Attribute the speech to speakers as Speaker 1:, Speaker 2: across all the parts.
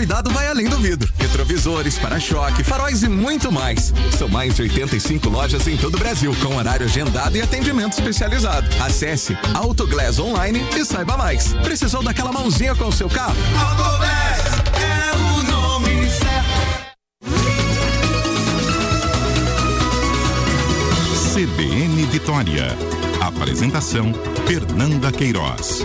Speaker 1: cuidado vai além do vidro. Retrovisores, para-choque, faróis e muito mais. São mais de 85 lojas em todo o Brasil, com horário agendado e atendimento especializado. Acesse Autoglass Online e saiba mais. Precisou daquela mãozinha com o seu carro? Autoglass é o nome certo.
Speaker 2: CBN Vitória. Apresentação: Fernanda Queiroz.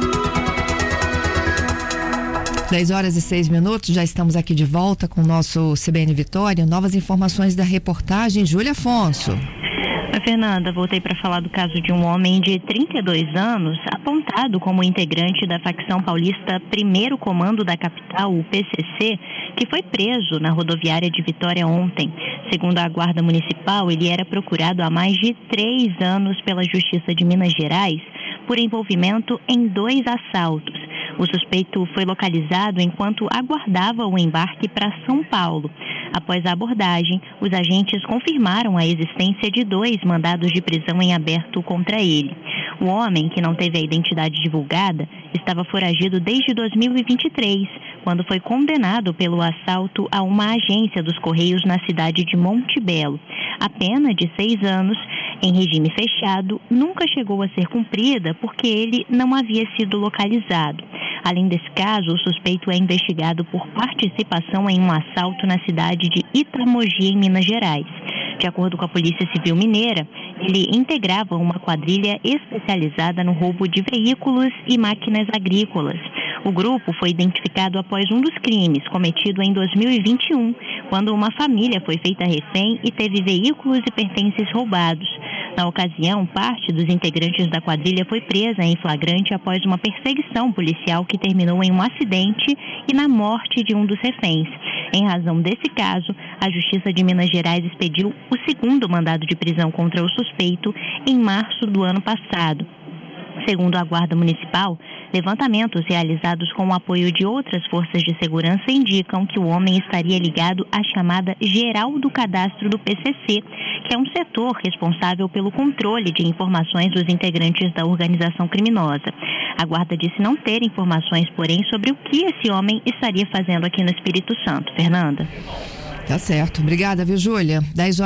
Speaker 3: 10h06, já estamos aqui de volta com o nosso CBN Vitória. Novas informações da reportagem, Júlia Afonso.
Speaker 4: Fernanda, voltei para falar do caso de um homem de 32 anos, apontado como integrante da facção paulista Primeiro Comando da Capital, o PCC, que foi preso na rodoviária de Vitória ontem. Segundo a Guarda Municipal, ele era procurado há mais de 3 anos pela Justiça de Minas Gerais por envolvimento em 2 assaltos. O suspeito foi localizado enquanto aguardava o embarque para São Paulo. Após a abordagem, os agentes confirmaram a existência de 2 mandados de prisão em aberto contra ele. O homem, que não teve a identidade divulgada, estava foragido desde 2023, quando foi condenado pelo assalto a uma agência dos Correios na cidade de Monte Belo. A pena de 6 anos, em regime fechado, nunca chegou a ser cumprida porque ele não havia sido localizado. Além desse caso, o suspeito é investigado por participação em um assalto na cidade de Itamogi, em Minas Gerais. De acordo com a Polícia Civil Mineira, ele integrava uma quadrilha especializada no roubo de veículos e máquinas agrícolas. O grupo foi identificado após um dos crimes cometido em 2021, quando uma família foi feita refém e teve veículos e pertences roubados. Na ocasião, parte dos integrantes da quadrilha foi presa em flagrante após uma perseguição policial que terminou em um acidente e na morte de um dos reféns. Em razão desse caso, a Justiça de Minas Gerais expediu o 2º mandado de prisão contra o suspeito em março do ano passado. Segundo a Guarda Municipal, levantamentos realizados com o apoio de outras forças de segurança indicam que o homem estaria ligado à chamada Geral do Cadastro do PCC, que é um setor responsável pelo controle de informações dos integrantes da organização criminosa. A Guarda disse não ter informações, porém, sobre o que esse homem estaria fazendo aqui no Espírito Santo. Fernanda.
Speaker 3: Tá certo. Obrigada, viu, Júlia?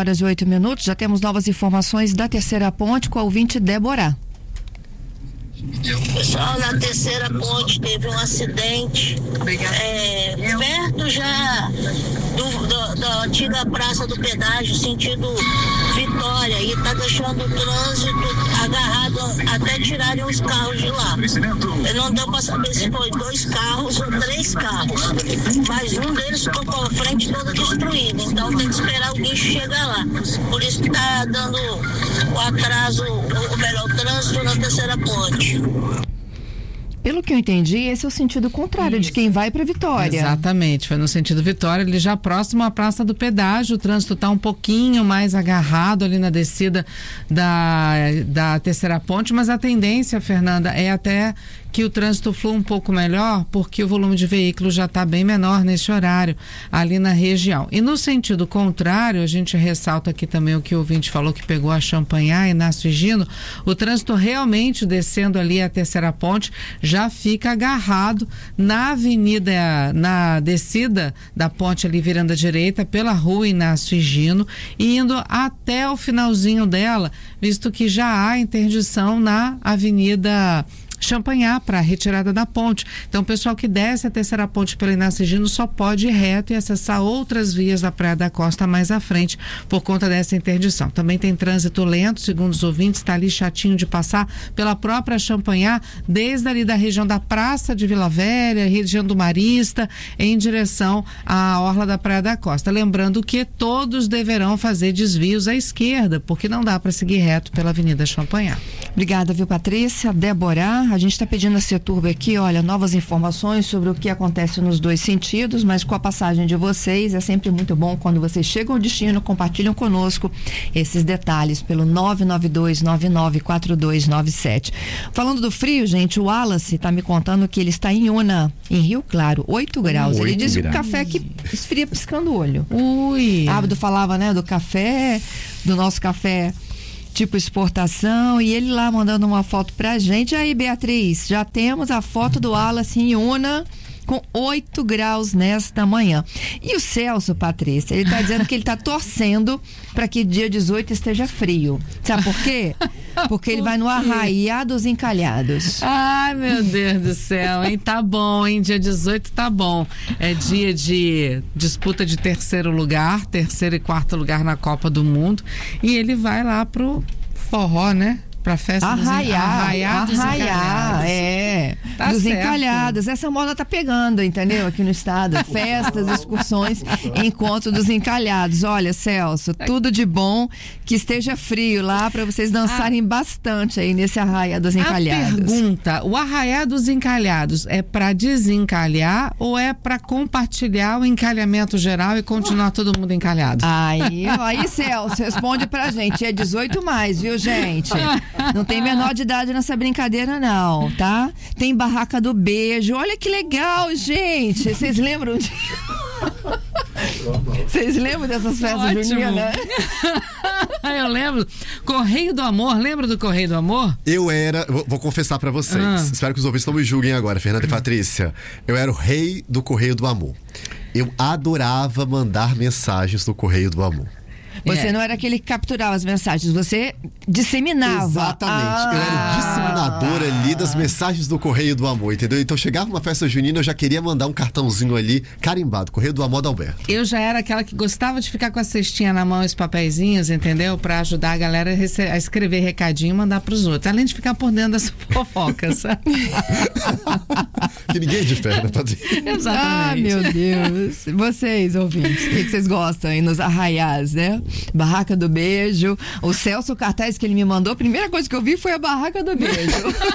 Speaker 3: 10h08, já temos novas informações da Terceira Ponte com a ouvinte Débora.
Speaker 5: Pessoal, na Terceira Ponte teve um acidente perto já da antiga Praça do Pedágio, sentido Vitória, e está deixando o trânsito agarrado até tirarem os carros de lá. Não deu para saber se foi 2 carros ou 3 carros, mas um deles ficou com a frente toda destruída, então tem que esperar alguém chegar lá. Por isso que está dando o atraso, ou melhor, o trânsito na Terceira Ponte.
Speaker 3: Pelo que eu entendi, esse é o sentido contrário de quem vai para Vitória.
Speaker 6: Exatamente, foi no sentido Vitória, ele já próximo à Praça do Pedágio. O trânsito está um pouquinho mais agarrado ali na descida da Terceira Ponte, mas a tendência, Fernanda, é até que o trânsito flua um pouco melhor, porque o volume de veículos já está bem menor nesse horário ali na região. E no sentido contrário, a gente ressalta aqui também o que o ouvinte falou, que pegou a Champanhar, Inácio e Gino, o trânsito realmente descendo ali a Terceira Ponte já fica agarrado na avenida, na descida da ponte ali virando à direita pela rua Inácio e Gino, e indo até o finalzinho dela, visto que já há interdição na avenida Champanhar para a retirada da ponte. Então, o pessoal que desce a Terceira Ponte pela Inácio Gino só pode ir reto e acessar outras vias da Praia da Costa mais à frente por conta dessa interdição. Também tem trânsito lento, segundo os ouvintes, está ali chatinho de passar pela própria Champanhar, desde ali da região da Praça de Vila Velha, região do Marista, em direção à orla da Praia da Costa. Lembrando que todos deverão fazer desvios à esquerda, porque não dá para seguir reto pela Avenida Champanhar.
Speaker 3: Obrigada, viu, Patrícia? Débora, a gente está pedindo a Seturb aqui, olha, novas informações sobre o que acontece nos 2 sentidos, mas com a passagem de vocês, é sempre muito bom quando vocês chegam ao destino, compartilham conosco esses detalhes pelo 992994297. Falando do frio, gente, o Wallace está me contando que ele está em Una, em Rio Claro, 8 graus. Ele disse que o café que esfria piscando o olho.
Speaker 6: Ui!
Speaker 3: Abdo falava, né, do café, do nosso café tipo exportação, e ele lá mandando uma foto pra gente. Aí, Beatriz, já temos a foto do Wallace em Una com 8 graus nesta manhã. E o Celso, Patrícia, ele está dizendo que ele está torcendo para que dia 18 esteja frio. Sabe por quê? Porque ele vai no Arraiá dos Encalhados.
Speaker 6: Ai, meu Deus do céu, hein? Tá bom, hein? Dia 18 tá bom. É dia de disputa de terceiro e quarto lugar na Copa do Mundo. E ele vai lá pro forró, né? Pra festa Arraiá dos Encalhados.
Speaker 3: Tá dos certo. Encalhados. Essa moda tá pegando, entendeu? Aqui no estado. Festas, excursões, encontro dos encalhados. Olha, Celso, tudo de bom, que esteja frio lá pra vocês dançarem bastante aí nesse Arraiá dos Encalhados.
Speaker 6: Pergunta, o Arraiá dos Encalhados é pra desencalhar ou é pra compartilhar o encalhamento geral e continuar todo mundo encalhado?
Speaker 3: Aí, Celso, responde pra gente. É 18 mais, viu, gente? Não tem menor de idade nessa brincadeira, não, tá? Tem barraca do beijo. Olha que legal, gente. Vocês lembram de... Vocês lembram dessas festas juninas?
Speaker 6: Eu lembro. Correio do Amor, lembra do Correio do Amor?
Speaker 7: Eu era, vou confessar pra vocês, espero que os ouvintes não me julguem agora, Fernanda e Patrícia. Eu era o rei do Correio do Amor. Eu adorava mandar mensagens no Correio do Amor.
Speaker 3: Você não era aquele que capturava as mensagens, você disseminava.
Speaker 7: Exatamente. Eu era o disseminador ali das mensagens do Correio do Amor, entendeu? Então chegava uma festa junina, eu já queria mandar um cartãozinho ali, carimbado, Correio do Amor da Alberto.
Speaker 6: Eu já era aquela que gostava de ficar com a cestinha na mão e os papeizinhos, entendeu? Pra ajudar a galera a escrever recadinho e mandar pros outros. Além de ficar por dentro das fofocas.
Speaker 7: Que ninguém é de fé, né, Patrícia?
Speaker 6: Exatamente.
Speaker 3: Meu Deus. Vocês, ouvintes, o que vocês gostam aí nos arraiás, né? Barraca do Beijo. O Celso, o cartaz que ele me mandou, a primeira coisa que eu vi foi a Barraca do Beijo.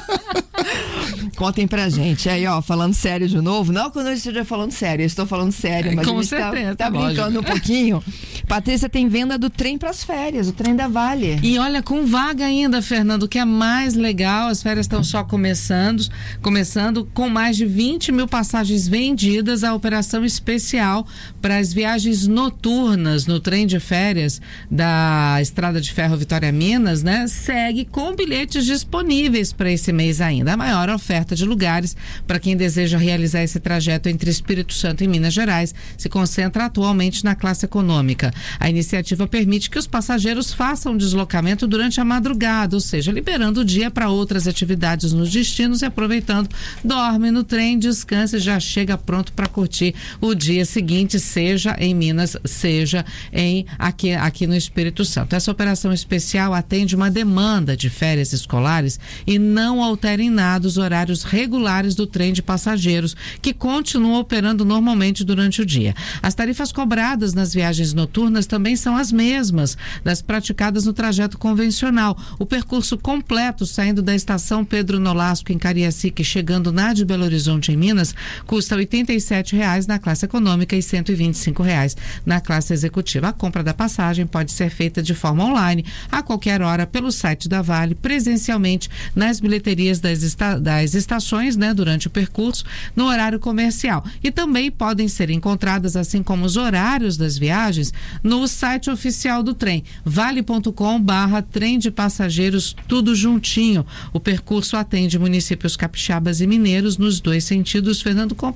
Speaker 3: Contem pra gente. Aí, ó, falando sério de novo. Não quando eu esteja falando sério, eu estou falando sério, mas
Speaker 6: com
Speaker 3: a gente
Speaker 6: certeza,
Speaker 3: tá brincando um pouquinho. Patrícia, tem venda do trem pras férias, o trem da Vale.
Speaker 6: E olha, com vaga ainda, Fernando, o que é mais legal, as férias estão só começando, com mais de 20 mil passagens vendidas, a operação especial para as viagens noturnas no trem de férias da Estrada de Ferro Vitória Minas, né? Segue com bilhetes disponíveis para esse mês ainda. A maior oferta de lugares para quem deseja realizar esse trajeto entre Espírito Santo e Minas Gerais se concentra atualmente na classe econômica. A iniciativa permite que os passageiros façam deslocamento durante a madrugada, ou seja, liberando o dia para outras atividades nos destinos e aproveitando, dorme no trem, descansa e já chega pronto para curtir o dia seguinte, seja em Minas, seja aqui no Espírito Santo. Essa operação especial atende uma demanda de férias escolares e não altera em nada os horários regulares do trem de passageiros, que continuam operando normalmente durante o dia. As tarifas cobradas nas viagens noturnas também são as mesmas das praticadas no trajeto convencional. O percurso completo, saindo da estação Pedro Nolasco em Cariacica e chegando na de Belo Horizonte em Minas, custa R$ 87,00 na classe econômica e R$ 125,00 na classe executiva. A compra da passagem pode ser feita de forma online, a qualquer hora, pelo site da Vale, presencialmente nas bilheterias das estações, né, durante o percurso, no horário comercial. E também podem ser encontradas, assim como os horários das viagens, no site oficial do trem, vale.com/trem de passageiros, tudo juntinho. O percurso atende municípios capixabas e mineiros nos dois sentidos, Fernanda, com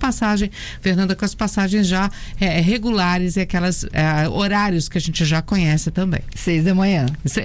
Speaker 6: as passagens já regulares e aquelas horários que a gente já conhece também.
Speaker 3: 6 da manhã.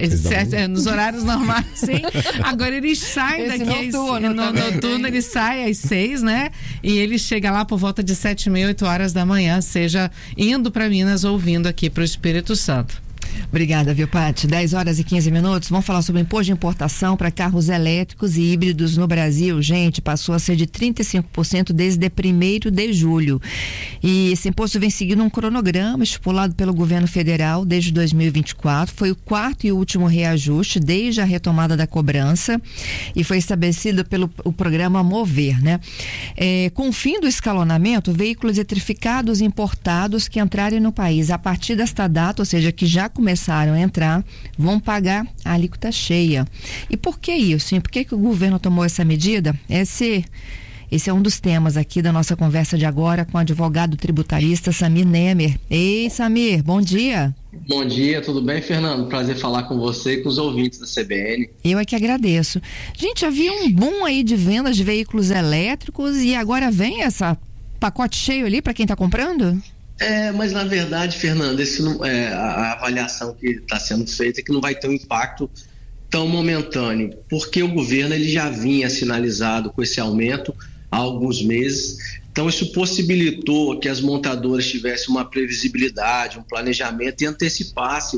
Speaker 6: Nos horários normais, sim. Agora ele sai daqui noturno, ele sai às 6, né? E ele chega lá por volta de 7h30, 8 horas da manhã, seja indo para Minas ou vindo aqui para o Espírito Santo.
Speaker 3: Obrigada, viu, Paty? 10h15. Vamos falar sobre o imposto de importação para carros elétricos e híbridos no Brasil. Gente, passou a ser de 35% desde 1º de julho. E esse imposto vem seguindo um cronograma estipulado pelo governo federal desde 2024. Foi o 4º e último reajuste desde a retomada da cobrança e foi estabelecido pelo programa Mover, né? Com o fim do escalonamento, veículos eletrificados importados que entrarem no país a partir desta data, ou seja, que já começaram a entrar, vão pagar a alíquota cheia. E por que isso, hein? Por que o governo tomou essa medida? Esse é um dos temas aqui da nossa conversa de agora com o advogado tributarista Samir Nemer. Ei, Samir, bom dia.
Speaker 8: Bom dia, tudo bem, Fernando? Prazer falar com você e com os ouvintes da CBN.
Speaker 3: Eu é que agradeço. Gente, havia um boom aí de vendas de veículos elétricos e agora vem essa pacote cheio ali para quem está comprando?
Speaker 8: Mas na verdade, Fernanda, a avaliação que está sendo feita é que não vai ter um impacto tão momentâneo, porque o governo ele já vinha sinalizado com esse aumento há alguns meses. Então isso possibilitou que as montadoras tivessem uma previsibilidade, um planejamento e antecipasse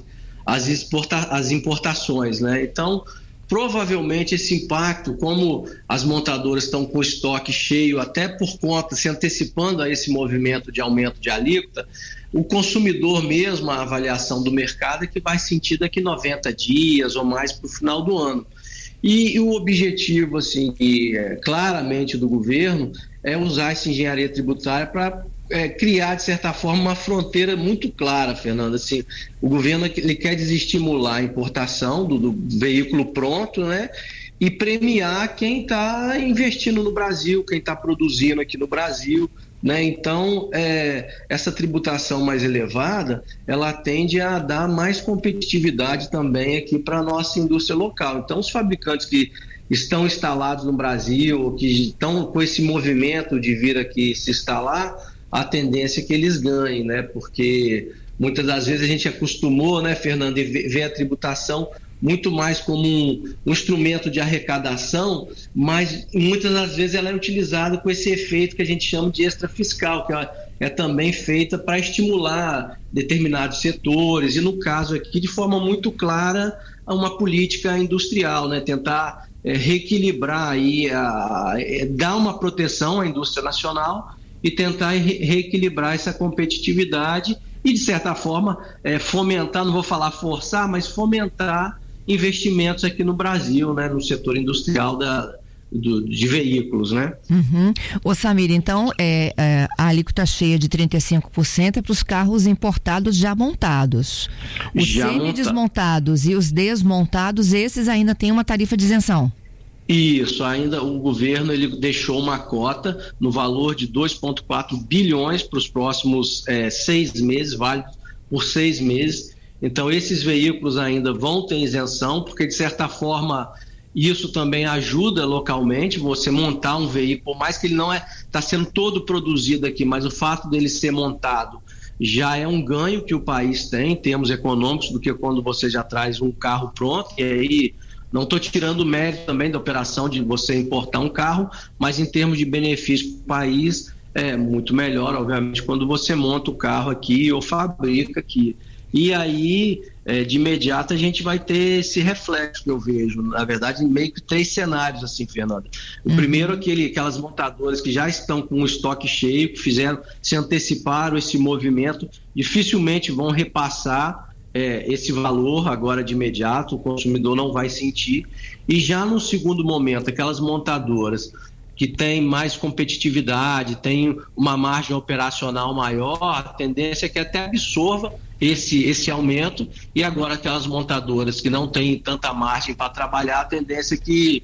Speaker 8: as importações, né? Então provavelmente esse impacto, como as montadoras estão com o estoque cheio, até por conta, se antecipando a esse movimento de aumento de alíquota, o consumidor mesmo, a avaliação do mercado é que vai sentir daqui 90 dias ou mais para o final do ano. E o objetivo, assim, claramente do governo é usar essa engenharia tributária para criar, de certa forma, uma fronteira muito clara, Fernanda. Assim, o governo ele quer desestimular a importação do veículo pronto, né? E premiar quem está investindo no Brasil, quem está produzindo aqui no Brasil, né? Então, essa tributação mais elevada, ela tende a dar mais competitividade também aqui para a nossa indústria local. Então, os fabricantes que estão instalados no Brasil, que estão com esse movimento de vir aqui se instalar, a tendência é que eles ganhem, né? Porque muitas das vezes a gente acostumou, né, Fernando, ver a tributação muito mais como um instrumento de arrecadação, mas muitas das vezes ela é utilizada com esse efeito que a gente chama de extra fiscal, que é também feita para estimular determinados setores e, no caso aqui, de forma muito clara, uma política industrial, né? Tentar reequilibrar aí, dar uma proteção à indústria nacional e tentar reequilibrar essa competitividade e, de certa forma, fomentar, não vou falar forçar, mas fomentar investimentos aqui no Brasil, né, no setor industrial de veículos, né?
Speaker 3: Uhum. Ô Samir, então a alíquota cheia de 35% é para os carros importados já montados. Os semi-desmontados e os desmontados, esses ainda têm uma tarifa de isenção.
Speaker 8: Isso, ainda o governo ele deixou uma cota no valor de 2,4 bilhões para os próximos 6 meses, válido por 6 meses. Então esses veículos ainda vão ter isenção, porque de certa forma isso também ajuda localmente, você montar um veículo, por mais que ele não está sendo todo produzido aqui, mas o fato dele ser montado já é um ganho que o país tem em termos econômicos do que quando você já traz um carro pronto. E aí não estou tirando o mérito também da operação de você importar um carro, mas em termos de benefício para o país é muito melhor, obviamente, quando você monta o carro aqui ou fabrica aqui. E aí, de imediato, a gente vai ter esse reflexo que eu vejo. Na verdade, meio que 3 cenários, assim, Fernanda. O primeiro, aquelas montadoras que já estão com o estoque cheio, que se anteciparam esse movimento, dificilmente vão repassar esse valor agora de imediato, o consumidor não vai sentir. E já no segundo momento, aquelas montadoras que têm mais competitividade, têm uma margem operacional maior, a tendência é que até absorva esse aumento, e agora aquelas montadoras que não têm tanta margem para trabalhar, a tendência é que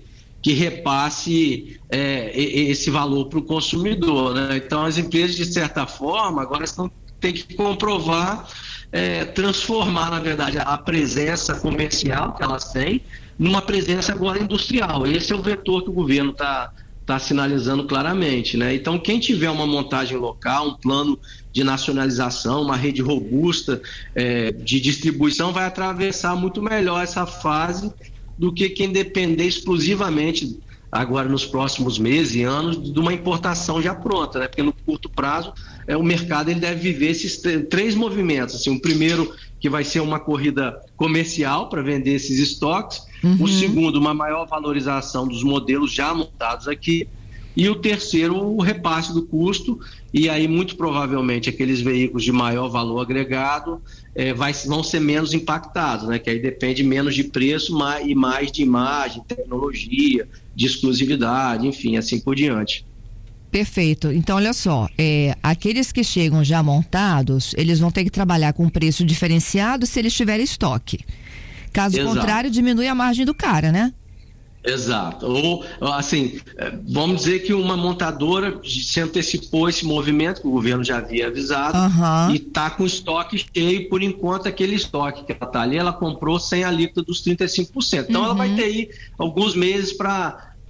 Speaker 8: repasse esse valor para o consumidor, né? Então as empresas, de certa forma, agora têm que comprovar, transformar, na verdade, a presença comercial que elas têm numa presença agora industrial. Esse é o vetor que o governo está sinalizando claramente, né? Então, quem tiver uma montagem local, um plano de nacionalização, uma rede robusta de distribuição, vai atravessar muito melhor essa fase do que quem depender exclusivamente, agora nos próximos meses e anos, de uma importação já pronta, né? Porque no curto prazo o mercado ele deve viver esses 3 movimentos. Assim, o primeiro, que vai ser uma corrida comercial para vender esses estoques. O segundo, uma maior valorização dos modelos já montados aqui. E o terceiro, o repasse do custo. E aí, muito provavelmente, aqueles veículos de maior valor agregado vão ser menos impactados, né? Que aí depende menos de preço e mais de imagem, tecnologia, de exclusividade, enfim, assim por diante.
Speaker 3: Perfeito. Então, olha só, aqueles que chegam já montados, eles vão ter que trabalhar com preço diferenciado se eles tiverem estoque. Caso contrário, diminui a margem do cara, né?
Speaker 8: Exato. Ou, assim, vamos dizer que uma montadora se antecipou esse movimento, que o governo já havia avisado, e está com estoque cheio, por enquanto aquele estoque que ela está ali, ela comprou sem a alíquota dos 35%. Então ela vai ter aí alguns meses para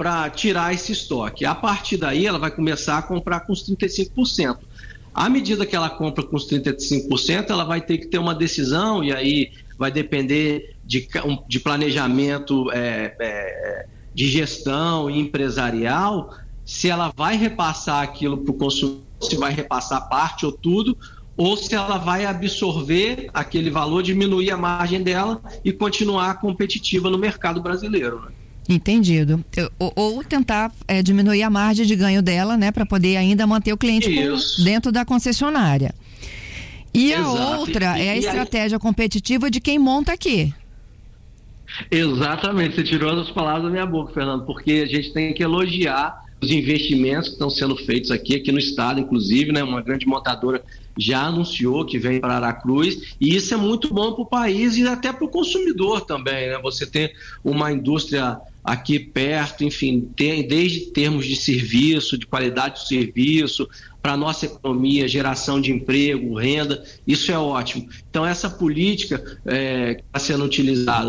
Speaker 8: para tirar esse estoque. A partir daí, ela vai começar a comprar com os 35%. À medida que ela compra com os 35%, ela vai ter que ter uma decisão, e aí vai depender de planejamento de gestão e empresarial, se ela vai repassar aquilo para o consumidor, se vai repassar parte ou tudo, ou se ela vai absorver aquele valor, diminuir a margem dela e continuar competitiva no mercado brasileiro, né?
Speaker 3: Entendido. Ou tentar diminuir a margem de ganho dela, né, para poder ainda manter o cliente dentro da concessionária. E Exato. A outra é a estratégia competitiva de quem monta aqui.
Speaker 8: Exatamente, você tirou as palavras da minha boca, Fernando, porque a gente tem que elogiar os investimentos que estão sendo feitos aqui no estado, inclusive, né, uma grande montadora já anunciou que vem para Aracruz, e isso é muito bom para o país e até para o consumidor também, né? Você tem uma indústria aqui perto, enfim, desde termos de serviço, de qualidade do serviço, para a nossa economia, geração de emprego, renda, isso é ótimo. Então, essa política que está sendo utilizada,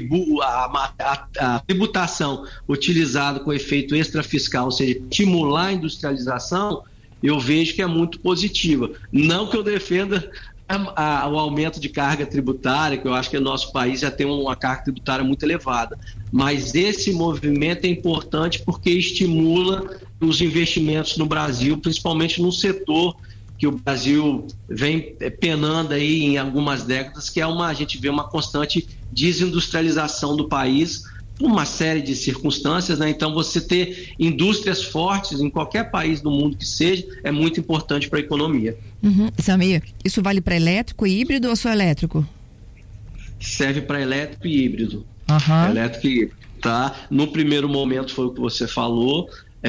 Speaker 8: a tributação utilizada com efeito extrafiscal, ou seja, estimular a industrialização, eu vejo que é muito positiva. Não que eu defenda o aumento de carga tributária, que eu acho que o nosso país já tem uma carga tributária muito elevada, mas esse movimento é importante porque estimula os investimentos no Brasil, principalmente num setor que o Brasil vem penando aí em algumas décadas, que a gente vê uma constante desindustrialização do país, por uma série de circunstâncias, né? Então você ter indústrias fortes em qualquer país do mundo que seja é muito importante para a economia.
Speaker 3: Samir, isso vale para elétrico e híbrido ou só elétrico?
Speaker 8: Serve para elétrico e híbrido. Elétrico e híbrido, tá? No primeiro momento foi o que você falou,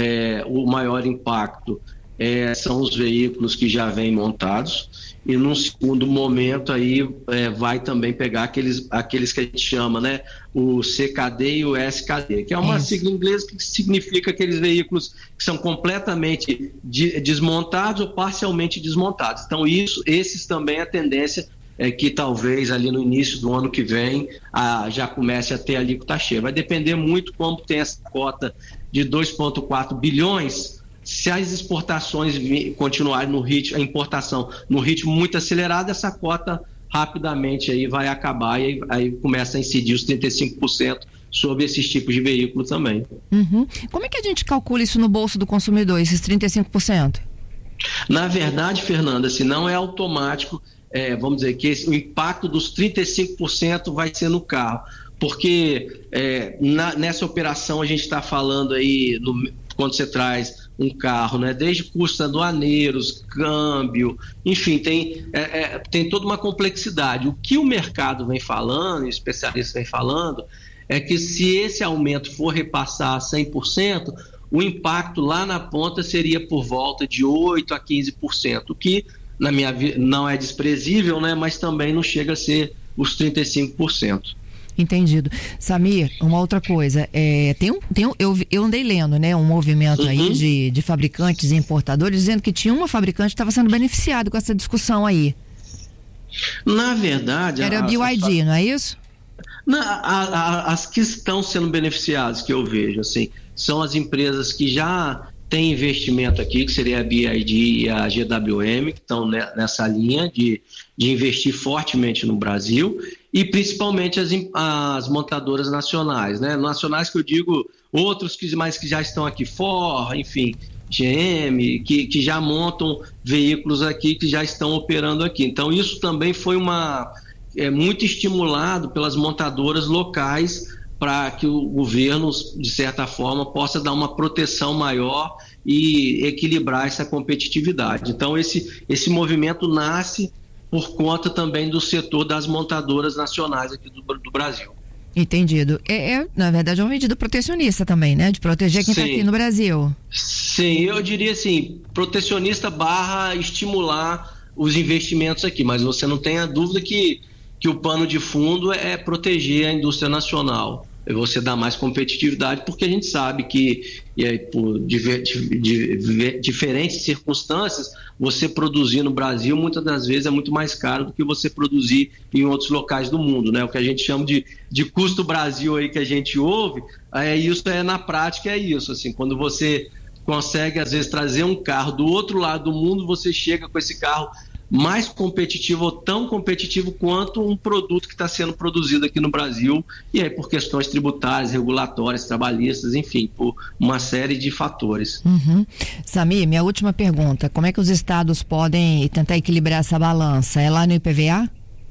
Speaker 8: o maior impacto são os veículos que já vêm montados, e num segundo momento aí vai também pegar aqueles que a gente chama, né, o CKD e o SKD, que é uma sigla inglesa que significa aqueles veículos que são completamente desmontados ou parcialmente desmontados. Então esses também a tendência é que talvez ali no início do ano que vem já comece a ter alíquota cheia. Vai depender muito como tem essa cota de 2,4 bilhões, se as exportações continuarem no ritmo, a importação no ritmo muito acelerado, essa cota rapidamente aí vai acabar e aí começa a incidir os 35% sobre esses tipos de veículo também.
Speaker 3: Como é que a gente calcula isso no bolso do consumidor, esses 35%?
Speaker 8: Na verdade, Fernanda, se não é automático, vamos dizer que o impacto dos 35% vai ser no carro, porque nessa operação a gente está falando aí, quando você traz um carro, né? Desde custos aduaneiros, câmbio, enfim, tem toda uma complexidade. O que o mercado vem falando, especialistas vem falando, é que se esse aumento for repassar a 100%, o impacto lá na ponta seria por volta de 8% a 15%, o que na minha não é desprezível, né? Mas também não chega a ser os 35%.
Speaker 3: Entendido. Samir, uma outra coisa, eu andei lendo, né, um movimento aí de fabricantes e importadores dizendo que tinha uma fabricante que estava sendo beneficiada com essa discussão aí.
Speaker 8: Na verdade...
Speaker 3: Era a BYD, não é isso?
Speaker 8: As que estão sendo beneficiadas, que eu vejo, assim, são as empresas que já têm investimento aqui, que seria a BYD e a GWM, que estão nessa linha de investir fortemente no Brasil, e principalmente as montadoras nacionais, né? Nacionais que eu digo, outros que já estão aqui, Ford, enfim, GM, que já montam veículos aqui, que já estão operando aqui. Então isso também foi muito estimulado pelas montadoras locais, para que o governo, de certa forma, possa dar uma proteção maior e equilibrar essa competitividade. Então esse movimento nasce por conta também do setor das montadoras nacionais aqui do Brasil.
Speaker 3: Entendido. Na verdade, é uma medida protecionista também, né? De proteger quem está aqui no Brasil.
Speaker 8: Sim, eu diria assim, protecionista / estimular os investimentos aqui, mas você não tem a dúvida que o pano de fundo é proteger a indústria nacional. você dá mais competitividade, porque a gente sabe que por diferentes circunstâncias, você produzir no Brasil muitas das vezes é muito mais caro do que você produzir em outros locais do mundo, né? O que a gente chama de custo Brasil aí que a gente ouve, na prática é isso, assim, quando você consegue às vezes trazer um carro do outro lado do mundo, você chega com esse carro mais competitivo ou tão competitivo quanto um produto que está sendo produzido aqui no Brasil, e aí por questões tributárias, regulatórias, trabalhistas, enfim, por uma série de fatores.
Speaker 3: Samir, minha última pergunta, como é que os estados podem tentar equilibrar essa balança? É lá no IPVA?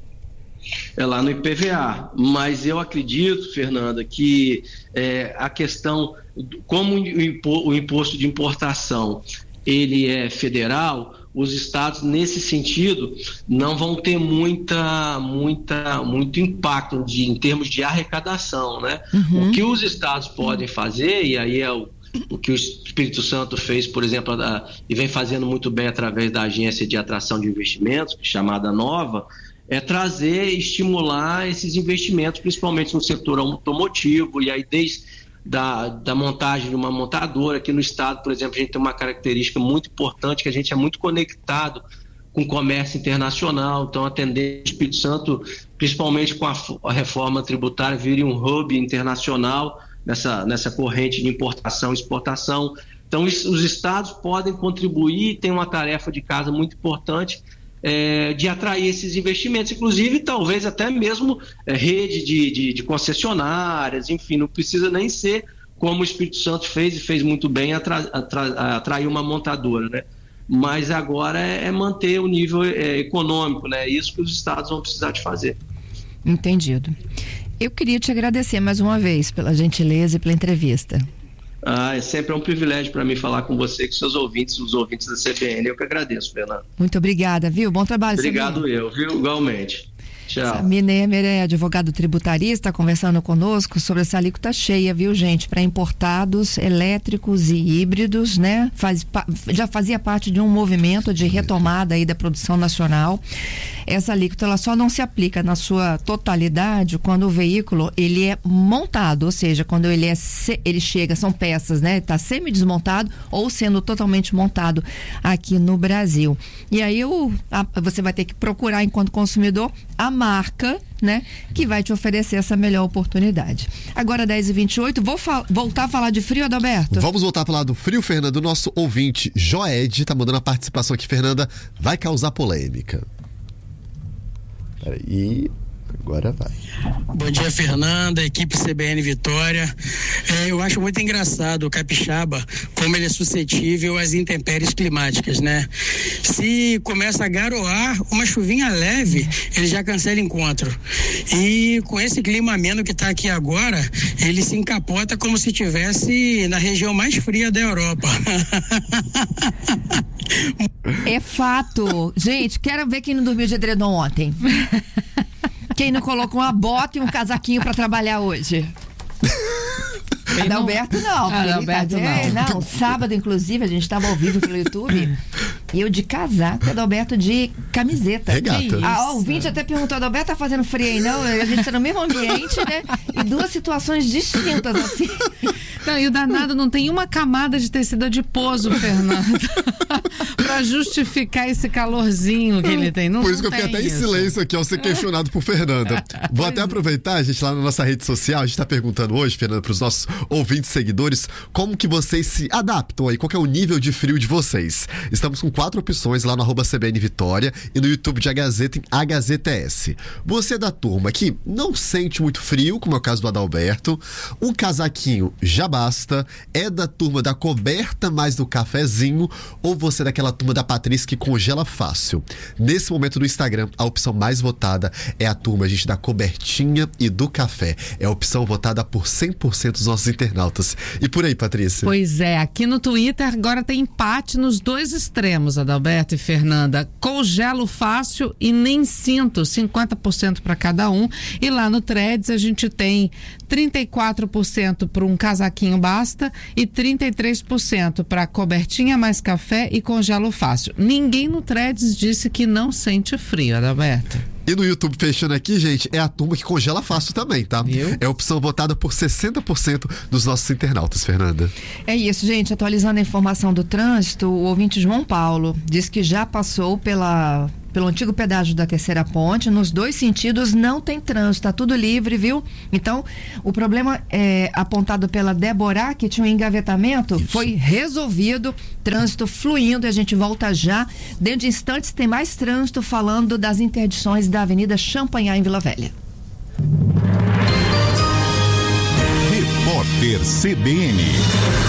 Speaker 8: É lá no IPVA, mas eu acredito, Fernanda, que a questão, como o imposto de importação ele é federal, os estados, nesse sentido, não vão ter muito impacto em termos de arrecadação, né? O que os estados podem fazer, e aí é o que o Espírito Santo fez, por exemplo, e vem fazendo muito bem através da Agência de Atração de Investimentos, chamada NOVA, é trazer e estimular esses investimentos, principalmente no setor automotivo, e aí desde da montagem de uma montadora. Aqui no estado, por exemplo, a gente tem uma característica muito importante, que a gente é muito conectado com o comércio internacional, então a tendência do Espírito Santo, principalmente com a reforma tributária, vira um hub internacional nessa corrente de importação e exportação. Então os estados podem contribuir, tem uma tarefa de casa muito importante, de atrair esses investimentos, inclusive talvez até mesmo rede de concessionárias, enfim, não precisa nem ser como o Espírito Santo fez, e fez muito bem, atrair uma montadora, né? Mas agora é manter o nível econômico, né? Isso que os estados vão precisar de fazer.
Speaker 3: Entendido. Eu queria te agradecer mais uma vez pela gentileza e pela entrevista.
Speaker 8: É sempre um privilégio para mim falar com você, com seus ouvintes, os ouvintes da CBN. Eu que agradeço, Fernanda.
Speaker 3: Muito obrigada, viu? Bom trabalho,
Speaker 8: Obrigado,
Speaker 3: Samir.
Speaker 8: viu? Igualmente. Tchau.
Speaker 3: Samir Nemer é advogado tributarista, conversando conosco sobre essa alíquota cheia, viu, gente? Para importados elétricos e híbridos, né? Já fazia parte de um movimento de retomada aí da produção nacional. Essa alíquota, ela só não se aplica na sua totalidade quando o veículo ele é montado, ou seja, quando ele chega, são peças, né? Está semi-desmontado ou sendo totalmente montado aqui no Brasil. E aí você vai ter que procurar, enquanto consumidor, a marca, né, que vai te oferecer essa melhor oportunidade. Agora 10h28, vou voltar a falar de frio, Adalberto?
Speaker 7: Vamos voltar a falar do frio, Fernanda. Do nosso ouvinte Joed, tá mandando a participação aqui, Fernanda, vai causar polêmica. Peraí, agora vai.
Speaker 9: Bom dia, Fernanda, equipe CBN Vitória. Eu acho muito engraçado o capixaba, como ele é suscetível às intempéries climáticas, né? Se começa a garoar, uma chuvinha leve, ele já cancela encontro. E com esse clima ameno que está aqui agora, ele se encapota como se estivesse na região mais fria da Europa.
Speaker 3: É fato. Gente, quero ver quem não dormiu de edredom ontem. Quem não colocou uma bota e um casaquinho para trabalhar hoje? Adalberto não.
Speaker 6: Adalberto
Speaker 3: não. Sábado, inclusive, a gente estava ao vivo pelo YouTube. E eu de casaco, Adalberto de camiseta.
Speaker 7: Regata.
Speaker 3: O ouvinte até perguntou: Adalberto, tá fazendo frio aí? Não, a gente tá no mesmo ambiente, né? E duas situações distintas, assim.
Speaker 6: Não, e o danado não tem uma camada de tecido adiposo, Fernando, pra justificar esse calorzinho que ele tem.
Speaker 7: Por isso que eu fiquei até em silêncio aqui ao ser questionado por Fernanda. Vou até aproveitar, gente, lá na nossa rede social, a gente tá perguntando hoje, Fernanda, pros nossos ouvintes seguidores, como que vocês se adaptam aí, qual que é o nível de frio de vocês. Estamos com 4 opções lá no @CBN Vitória e no YouTube de A Gazeta, em A Gazeta S. Você é da turma que não sente muito frio, como é o caso do Adalberto, um casaquinho já basta, é da turma da coberta mais do cafezinho, ou você é daquela turma da Patrícia que congela fácil? Nesse momento no Instagram, a opção mais votada é a turma, gente, da cobertinha e do café. É a opção votada por 100% dos nossos internautas. E por aí, Patrícia?
Speaker 6: Pois é, aqui no Twitter agora tem empate nos dois extremos, Adalberto e Fernanda. Congelo fácil e nem sinto, 50% para cada um. E lá no Threads a gente tem 34% para um casaquinho basta e 33% para cobertinha mais café e congelo fácil. Ninguém no Threads disse que não sente frio, Adalberto.
Speaker 7: E no YouTube, fechando aqui, gente, é a turma que congela fácil também, tá? É a opção votada por 60% dos nossos internautas, Fernanda.
Speaker 3: É isso, gente. Atualizando a informação do trânsito, o ouvinte João Paulo diz que já passou pelo antigo pedágio da Terceira Ponte, nos 2 sentidos não tem trânsito, tá tudo livre, viu? Então, o problema apontado pela Débora, que tinha um engavetamento, foi resolvido, trânsito fluindo, e a gente volta já. Dentro de instantes tem mais trânsito, falando das interdições da Avenida Champanhar em Vila Velha.
Speaker 2: Repórter CBN.